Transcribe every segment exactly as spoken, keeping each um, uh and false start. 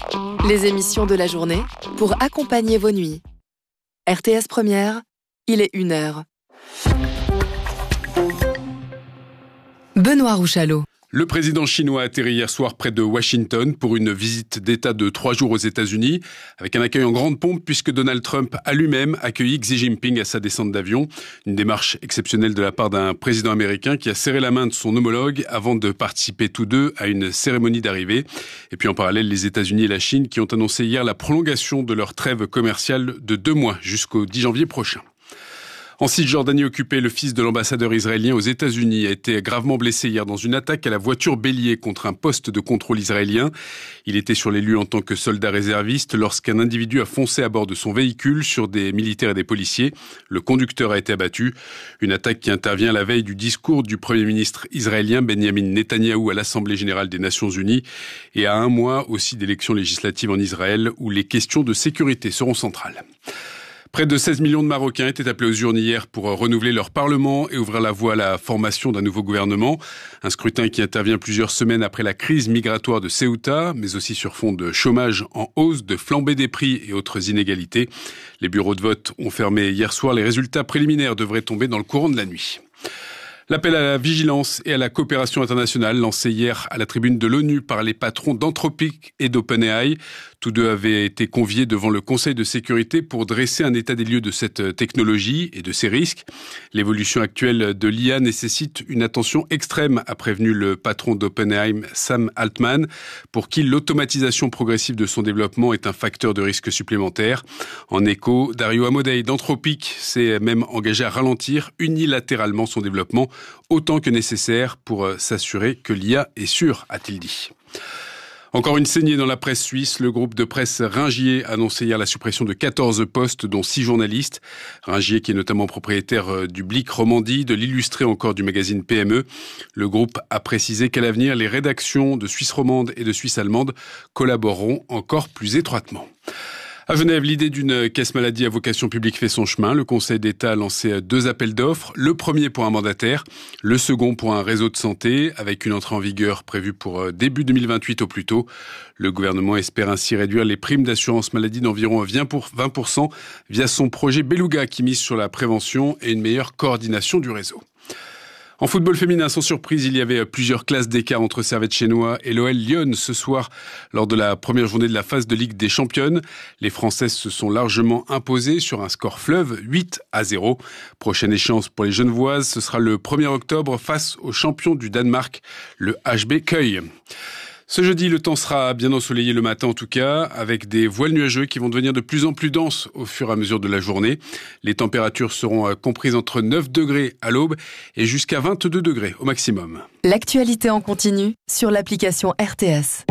Les émissions de la journée pour accompagner vos nuits. R T S Première, il est une heure. Benoît Rouchalot. Le président chinois a atterri hier soir près de Washington pour une visite d'État de trois jours aux États-Unis, avec un accueil en grande pompe puisque Donald Trump a lui-même accueilli Xi Jinping à sa descente d'avion. Une démarche exceptionnelle de la part d'un président américain qui a serré la main de son homologue avant de participer tous deux à une cérémonie d'arrivée. Et puis en parallèle, les États-Unis et la Chine qui ont annoncé hier la prolongation de leur trêve commerciale de deux mois jusqu'au dix janvier prochain. En Cisjordanie occupée, le fils de l'ambassadeur israélien aux États-Unis a été gravement blessé hier dans une attaque à la voiture bélier contre un poste de contrôle israélien. Il était sur les lieux en tant que soldat réserviste lorsqu'un individu a foncé à bord de son véhicule sur des militaires et des policiers. Le conducteur a été abattu. Une attaque qui intervient à la veille du discours du Premier ministre israélien Benjamin Netanyahou à l'Assemblée générale des Nations unies et à un mois aussi d'élections législatives en Israël où les questions de sécurité seront centrales. Près de seize millions de Marocains étaient appelés aux urnes hier pour renouveler leur parlement et ouvrir la voie à la formation d'un nouveau gouvernement. Un scrutin qui intervient plusieurs semaines après la crise migratoire de Ceuta, mais aussi sur fond de chômage en hausse, de flambée des prix et autres inégalités. Les bureaux de vote ont fermé hier soir. Les résultats préliminaires devraient tomber dans le courant de la nuit. L'appel à la vigilance et à la coopération internationale lancé hier à la tribune de l'ONU par les patrons d'Anthropic et d'OpenAI. Tous deux avaient été conviés devant le Conseil de sécurité pour dresser un état des lieux de cette technologie et de ses risques. L'évolution actuelle de l'I A nécessite une attention extrême, a prévenu le patron d'OpenAI, Sam Altman, pour qui l'automatisation progressive de son développement est un facteur de risque supplémentaire. En écho, Dario Amodei d'Anthropic s'est même engagé à ralentir unilatéralement son développement autant que nécessaire pour s'assurer que l'I A est sûre, a-t-il dit. Encore une saignée dans la presse suisse. Le groupe de presse Ringier a annoncé hier la suppression de quatorze postes, dont six journalistes. Ringier, qui est notamment propriétaire du Blick Romandie, de l'Illustré, encore du magazine P M E. Le groupe a précisé qu'à l'avenir, les rédactions de Suisse romande et de Suisse allemande collaboreront encore plus étroitement. À Genève, l'idée d'une caisse maladie à vocation publique fait son chemin. Le Conseil d'État a lancé deux appels d'offres. Le premier pour un mandataire, le second pour un réseau de santé, avec une entrée en vigueur prévue pour début deux mille vingt-huit au plus tôt. Le gouvernement espère ainsi réduire les primes d'assurance maladie d'environ vingt pour cent via son projet Beluga qui mise sur la prévention et une meilleure coordination du réseau. En football féminin, sans surprise, il y avait plusieurs classes d'écart entre Servette Chénois et l'O L Lyon ce soir lors de la première journée de la phase de Ligue des Championnes. Les Françaises se sont largement imposées sur un score fleuve huit à zéro. Prochaine échéance pour les Genevoises, ce sera le premier octobre face aux champions du Danemark, le H B Køge. Ce jeudi, le temps sera bien ensoleillé le matin en tout cas, avec des voiles nuageux qui vont devenir de plus en plus denses au fur et à mesure de la journée. Les températures seront comprises entre neuf degrés à l'aube et jusqu'à vingt-deux degrés au maximum. L'actualité en continu sur l'application R T S.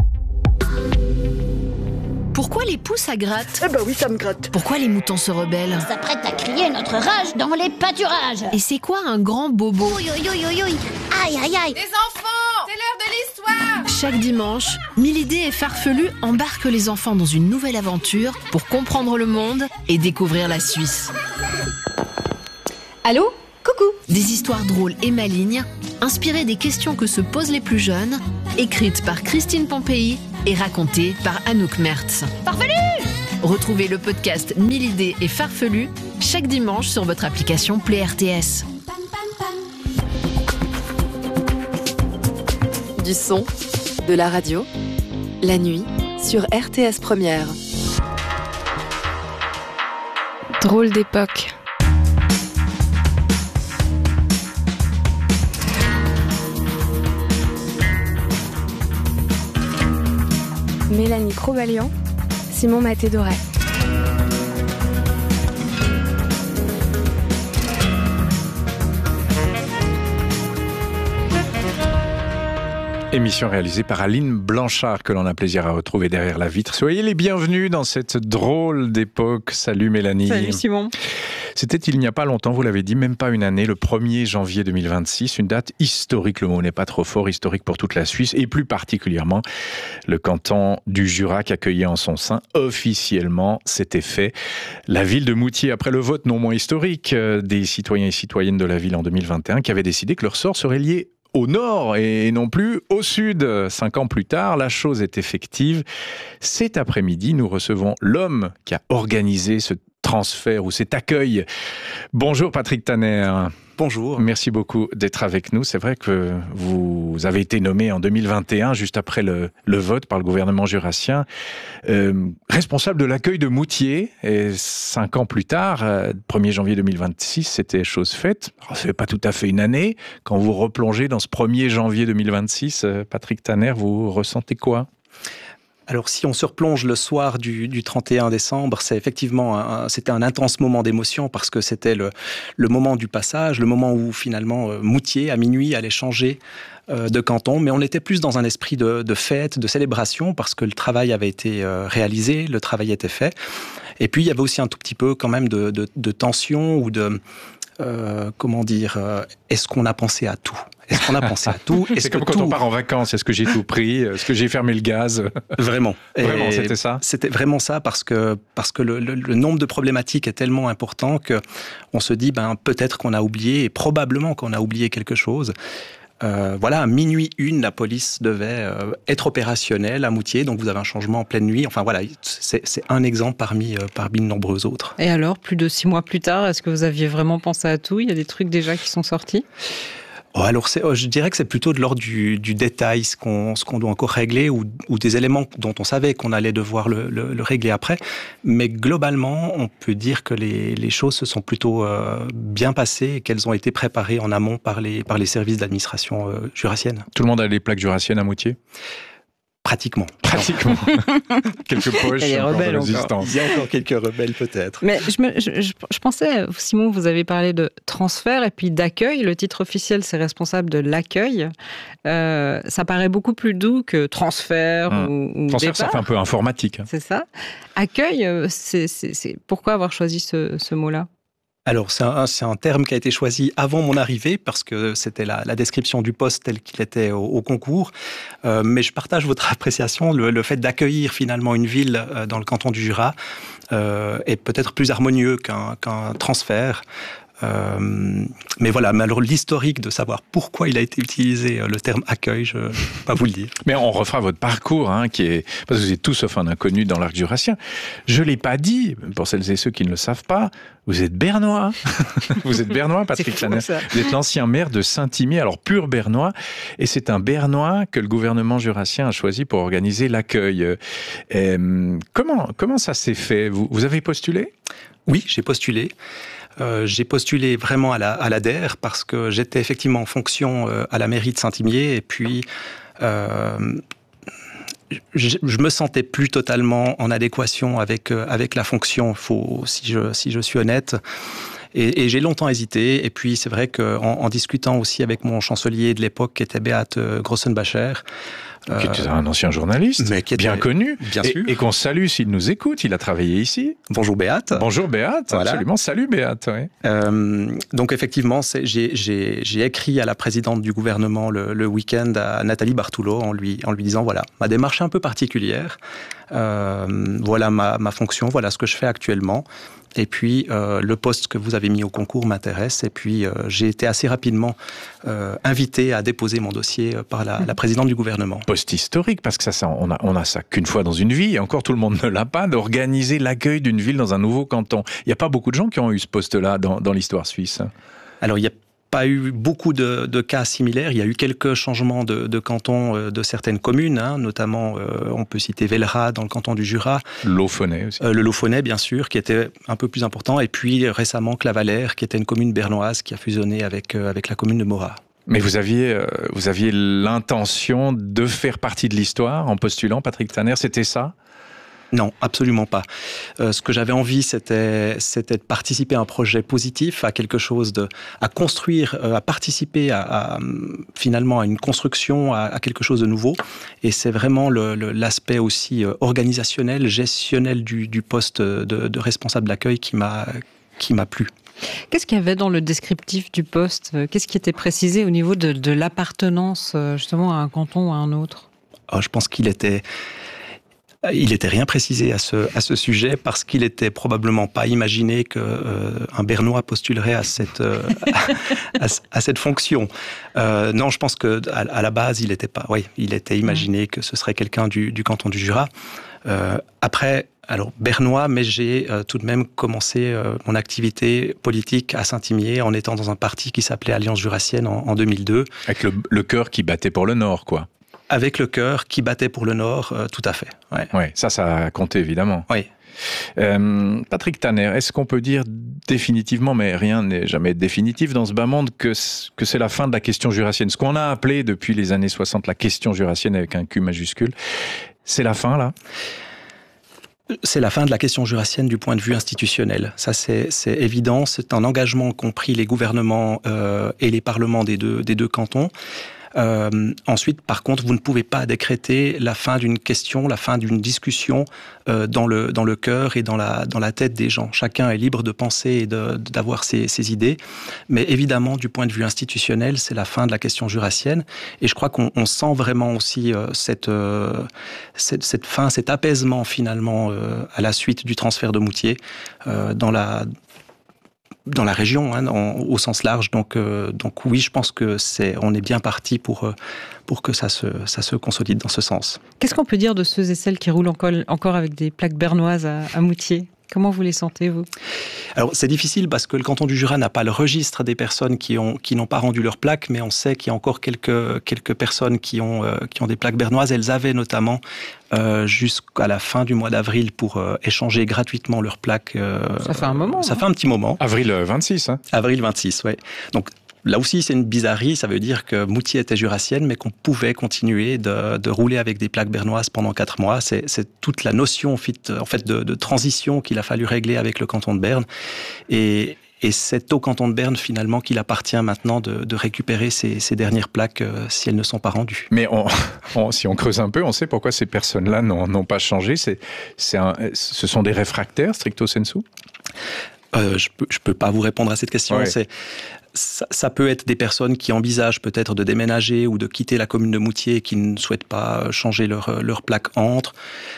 Pourquoi les poules ça gratte ? Eh ben oui, ça me gratte. Pourquoi les moutons se rebellent ? Ils s'apprêtent à crier notre rage dans les pâturages. Et c'est quoi un grand bobo ? Ouïe, ouïe, ouïe, ouïe, ouïe. Aïe, aïe, aïe. Les enfants, c'est l'heure de l'histoire. Chaque dimanche, Milidé et Farfelu embarquent les enfants dans une nouvelle aventure pour comprendre le monde et découvrir la Suisse. Allô ? Coucou. Des histoires drôles et malignes, inspirées des questions que se posent les plus jeunes, écrites par Christine Pompéi et racontées par Anouk Mertz. Farfelu ! Retrouvez le podcast Milidé et Farfelu chaque dimanche sur votre application Play R T S. Du son, de la radio, la nuit sur R T S Première. Drôle d'époque. Mélanie Crobalian, Simon Maté-Doré. Émission réalisée par Aline Blanchard que l'on a plaisir à retrouver derrière la vitre. Soyez les bienvenus dans cette drôle d'époque. Salut Mélanie. Salut Simon. C'était il n'y a pas longtemps, vous l'avez dit, même pas une année, le premier janvier deux mille vingt-six, une date historique, le mot n'est pas trop fort, historique pour toute la Suisse et plus particulièrement le canton du Jura qui accueillait en son sein officiellement, c'était fait, la ville de Moutier après le vote non moins historique des citoyens et citoyennes de la ville en deux mille vingt et un qui avaient décidé que leur sort serait lié au nord et non plus au sud. Cinq ans plus tard, la chose est effective. Cet après-midi, nous recevons l'homme qui a organisé ce transfert ou cet accueil. Bonjour Patrick Tanner. Bonjour. Merci beaucoup d'être avec nous. C'est vrai que vous avez été nommé en deux mille vingt et un, juste après le, le vote par le gouvernement jurassien, euh, responsable de l'accueil de Moutier. Et cinq ans plus tard, euh, premier janvier deux mille vingt-six, c'était chose faite. Alors, ça fait pas tout à fait une année. Quand vous replongez dans ce premier janvier deux mille vingt-six, euh, Patrick Tanner, vous ressentez quoi ? Alors, si on se replonge le soir du, du trente et un décembre, c'est effectivement un, c'était un intense moment d'émotion parce que c'était le, le moment du passage, le moment où finalement euh, Moutier, à minuit, allait changer euh, de canton. Mais on était plus dans un esprit de, de fête, de célébration parce que le travail avait été euh, réalisé, le travail était fait. Et puis, il y avait aussi un tout petit peu quand même de, de, de tension ou de... Euh, comment dire, euh, est-ce qu'on a pensé à tout ? Est-ce qu'on a pensé à tout ? Est-ce C'est comme que quand tout... on part en vacances, est-ce que j'ai tout pris ? Est-ce que j'ai fermé le gaz ? Vraiment. Vraiment, Et c'était ça ? C'était vraiment ça parce que, parce que le, le, le nombre de problématiques est tellement important qu'on se dit ben, peut-être qu'on a oublié, et probablement qu'on a oublié quelque chose. Euh, voilà, à minuit une, la police devait euh, être opérationnelle à Moutier, donc vous avez un changement en pleine nuit. Enfin voilà, c'est, c'est un exemple parmi, euh, parmi de nombreux autres. Et alors, plus de six mois plus tard, est-ce que vous aviez vraiment pensé à tout ? Il y a des trucs déjà qui sont sortis ? Oh, alors, c'est, oh, je dirais que c'est plutôt de l'ordre du, du détail, ce qu'on, ce qu'on doit encore régler, ou, ou des éléments dont on savait qu'on allait devoir le, le, le régler après. Mais globalement, on peut dire que les, les choses se sont plutôt euh, bien passées et qu'elles ont été préparées en amont par les, par les services d'administration euh, jurassienne. Tout le monde a les plaques jurassiennes à Moutier ? Pratiquement. Pratiquement. Quelques poches Il y a encore de rebelles résistance. Il y a encore quelques rebelles peut-être. Mais je, me, je, je, je pensais, Simon, vous avez parlé de transfert et puis d'accueil. Le titre officiel, c'est responsable de l'accueil. Euh, ça paraît beaucoup plus doux que transfert mmh. ou, ou transfert, départ. Ça fait un peu informatique. C'est ça. Accueil, c'est, c'est, c'est... pourquoi avoir choisi ce, ce mot-là ? Alors, c'est un, c'est un terme qui a été choisi avant mon arrivée, parce que c'était la, la description du poste tel qu'il était au, au concours. Euh, mais je partage votre appréciation. Le, le fait d'accueillir finalement une ville euh, dans le canton du Jura euh, est peut-être plus harmonieux qu'un, qu'un transfert. Euh, mais voilà, mais alors l'historique de savoir pourquoi il a été utilisé, le terme accueil, je ne peux pas vous le dire. Mais on refera votre parcours, hein, qui est, parce que vous êtes tout sauf un inconnu dans l'arc jurassien. Je ne l'ai pas dit, pour celles et ceux qui ne le savent pas, vous êtes bernois. Vous êtes bernois, Patrick Tanner. Vous êtes l'ancien maire de Saint-Imier, alors pur bernois, et c'est un bernois que le gouvernement jurassien a choisi pour organiser l'accueil. Euh, comment, comment ça s'est fait ? vous, vous avez postulé ? Oui, j'ai postulé. Euh, j'ai postulé vraiment à la, à l'A D E R parce que j'étais effectivement en fonction euh, à la mairie de Saint-Imier et puis euh, je, je me sentais plus totalement en adéquation avec, euh, avec la fonction, faut, si, je, si je suis honnête. Et, et j'ai longtemps hésité. Et puis c'est vrai qu'en en discutant aussi avec mon chancelier de l'époque qui était Beat Grossenbacher, qui était un ancien journaliste, mais qui était, bien connu, bien et, sûr. et qu'on salue s'il nous écoute. Il a travaillé ici. Bonjour Beat. Bonjour Beat, voilà. Absolument. Salut Beat. Oui. Euh, donc effectivement, c'est, j'ai, j'ai, j'ai écrit à la présidente du gouvernement le, le week-end à Nathalie Bartoulot en lui, en lui disant voilà, ma démarche est un peu particulière, euh, voilà ma, ma fonction, voilà ce que je fais actuellement. Et puis, euh, le poste que vous avez mis au concours m'intéresse. Et puis, euh, j'ai été assez rapidement euh, invité à déposer mon dossier par la, la présidente du gouvernement. Poste historique, parce que ça, ça on, a, on a ça qu'une fois dans une vie, et encore tout le monde ne l'a pas, d'organiser l'accueil d'une ville dans un nouveau canton. Il n'y a pas beaucoup de gens qui ont eu ce poste-là dans, dans l'histoire suisse. Alors, il y a pas eu beaucoup de, de cas similaires. Il y a eu quelques changements de, de canton euh, de certaines communes, hein, notamment euh, on peut citer Vellerat dans le canton du Jura. Laufenay aussi. Euh, le Laufenay, bien sûr, qui était un peu plus important. Et puis récemment Clavaleyres, qui était une commune bernoise qui a fusionné avec, euh, avec la commune de Morat. Mais vous aviez, euh, vous aviez l'intention de faire partie de l'histoire en postulant, Patrick Tanner, c'était ça ? Non, absolument pas. Euh, ce que j'avais envie, c'était, c'était de participer à un projet positif, à quelque chose de, à construire, euh, à participer à, à finalement à une construction, à, à quelque chose de nouveau. Et c'est vraiment le, le, l'aspect aussi euh, organisationnel, gestionnel du, du poste de, de responsable d'accueil qui m'a, qui m'a plu. Qu'est-ce qu'il y avait dans le descriptif du poste ? Qu'est-ce qui était précisé au niveau de, de l'appartenance justement à un canton ou à un autre ? Oh, je pense qu'il était Il n'était rien précisé à ce, à ce sujet parce qu'il n'était probablement pas imaginé qu'un euh, Bernois postulerait à cette, euh, à, à, à cette fonction. Euh, non, je pense qu'à à la base, il était pas. Oui, il était imaginé que ce serait quelqu'un du, du canton du Jura. Euh, après, alors Bernois, mais j'ai euh, tout de même commencé euh, mon activité politique à Saint-Imier en étant dans un parti qui s'appelait Alliance Jurassienne en, en deux mille deux. Avec le, le cœur qui battait pour le Nord, quoi. Avec le cœur qui battait pour le Nord, euh, tout à fait. Ouais. Ouais, ça, ça a compté évidemment. Oui. Euh, Patrick Tanner, est-ce qu'on peut dire définitivement, mais rien n'est jamais définitif dans ce bas monde, que, que c'est la fin de la question jurassienne? Ce qu'on a appelé depuis les années soixante la question jurassienne avec un Q majuscule, c'est la fin là? C'est la fin de la question jurassienne du point de vue institutionnel. Ça, c'est, c'est évident. C'est un engagement qu'ont pris les gouvernements euh, et les parlements des deux, des deux cantons. Euh, ensuite, par contre, vous ne pouvez pas décréter la fin d'une question, la fin d'une discussion euh, dans le dans le cœur et dans la dans la tête des gens. Chacun est libre de penser et de, d'avoir ses, ses idées, mais évidemment, du point de vue institutionnel, c'est la fin de la question jurassienne. Et je crois qu'on on sent vraiment aussi euh, cette, euh, cette cette fin, cet apaisement finalement euh, à la suite du transfert de Moutier euh, dans la dans la région, hein, en, au sens large. Donc, euh, donc oui, je pense que c'est, on est bien parti pour euh, pour que ça se ça se consolide dans ce sens. Qu'est-ce qu'on peut dire de ceux et celles qui roulent encore encore avec des plaques bernoises à, à Moutier? Comment vous les sentez, vous? Alors, c'est difficile parce que le canton du Jura n'a pas le registre des personnes qui ont qui n'ont pas rendu leur plaque, mais on sait qu'il y a encore quelques quelques personnes qui ont euh, qui ont des plaques bernoises. Elles avaient notamment euh, jusqu'à la fin du mois d'avril pour euh, échanger gratuitement leurs plaques. Euh, ça fait un moment. Ça hein. fait un petit moment. Avril vingt-six. Hein. Avril vingt-six, oui. Donc là aussi, c'est une bizarrerie. Ça veut dire que Moutier était jurassienne, mais qu'on pouvait continuer de, de rouler avec des plaques bernoises pendant quatre mois. C'est, c'est toute la notion en fait, de, de transition qu'il a fallu régler avec le canton de Berne. Et, et c'est au canton de Berne, finalement, qu'il appartient maintenant de, de récupérer ces, ces dernières plaques euh, si elles ne sont pas rendues. Mais on, on, si on creuse un peu, on sait pourquoi ces personnes-là n'ont, n'ont pas changé. C'est, c'est un, ce sont des réfractaires, stricto sensu? Euh, je peux, je peux pas vous répondre à cette question. Ouais. C'est, ça, ça peut être des personnes qui envisagent peut-être de déménager ou de quitter la commune de Moutier et qui ne souhaitent pas changer leur, leur plaque entre.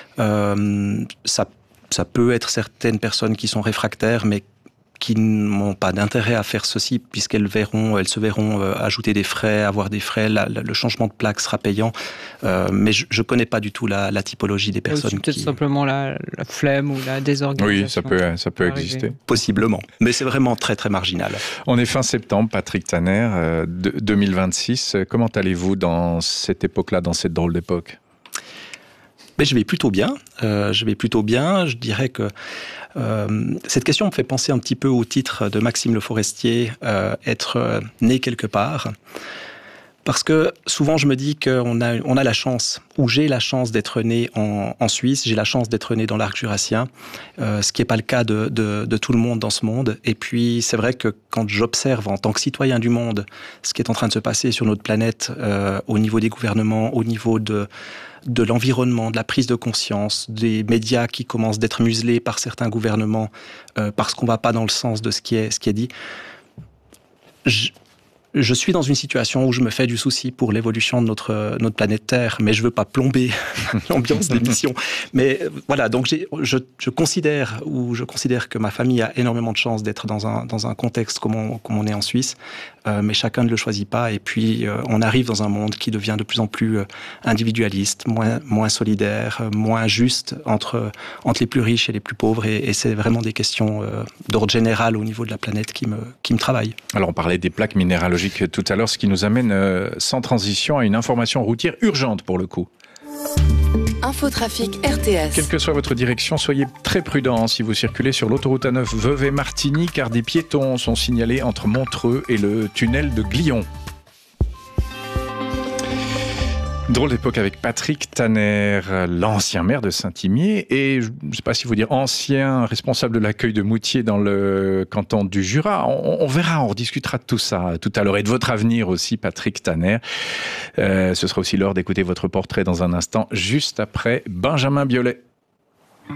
Euh, ça, ça peut être certaines personnes qui sont réfractaires, mais qui n'ont pas d'intérêt à faire ceci puisqu'elles verront, elles se verront euh, ajouter des frais, avoir des frais, la, la, le changement de plaque sera payant. Euh, mais je ne connais pas du tout la, la typologie des personnes. C'est peut-être qui... simplement la, la flemme ou la désorganisation. Oui, ça peut, ça peut exister. Arriver. Possiblement, mais c'est vraiment très très marginal. On est fin septembre, Patrick Tanner, euh, de, deux mille vingt-six. Comment allez-vous dans cette époque-là, dans cette drôle d'époque? Mais je vais plutôt bien. Euh, je vais plutôt bien. Je dirais que euh, cette question me fait penser un petit peu au titre de Maxime Le Forestier, euh, être euh, né quelque part. Parce que souvent je me dis qu'on a, on a la chance, ou j'ai la chance d'être né en, en Suisse, j'ai la chance d'être né dans l'arc jurassien, euh, ce qui n'est pas le cas de, de, de tout le monde dans ce monde. Et puis c'est vrai que quand j'observe en tant que citoyen du monde ce qui est en train de se passer sur notre planète, euh, au niveau des gouvernements, au niveau de, de l'environnement, de la prise de conscience, des médias qui commencent d'être muselés par certains gouvernements euh, parce qu'on ne va pas dans le sens de ce qui est, ce qui est dit, je, Je suis dans une situation où je me fais du souci pour l'évolution de notre, notre planète Terre, mais je ne veux pas plomber l'ambiance d'émission. Mais voilà, donc j'ai, je, je, considère, ou je considère que ma famille a énormément de chance d'être dans un, dans un contexte comme on, comme on est en Suisse, euh, mais chacun ne le choisit pas. Et puis, euh, on arrive dans un monde qui devient de plus en plus individualiste, moins, moins solidaire, moins juste entre, entre les plus riches et les plus pauvres. Et, et c'est vraiment des questions euh, d'ordre général au niveau de la planète qui me, qui me travaillent. Alors, on parlait des plaques minéralogiques tout à l'heure, ce qui nous amène euh, sans transition à une information routière urgente pour le coup. Infotrafic R T S. Quelle que soit votre direction, soyez très prudents si vous circulez sur l'autoroute A neuf Vevey-Martigny, car des piétons sont signalés entre Montreux et le tunnel de Glion. Drôle d'époque avec Patrick Tanner, l'ancien maire de Saint-Imier et, je ne sais pas si vous dire, ancien responsable de l'accueil de Moutier dans le canton du Jura. On, on verra, on rediscutera de tout ça tout à l'heure et de votre avenir aussi, Patrick Tanner. Euh, ce sera aussi l'heure d'écouter votre portrait dans un instant, juste après Benjamin Biolay.